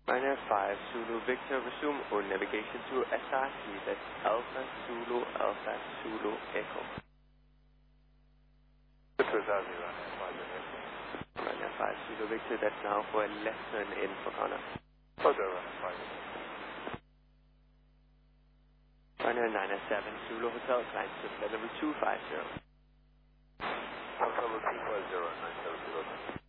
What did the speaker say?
Ryanair 5 Zulu Victor, resume all navigation to SRC, that's Alpha Zulu Echo. Ryanair 5 Zulu Victor, that's now for a left turn in for Connor. Ryanair 907 Zulu Hotel, climb to level 250. Hotel 250, 970.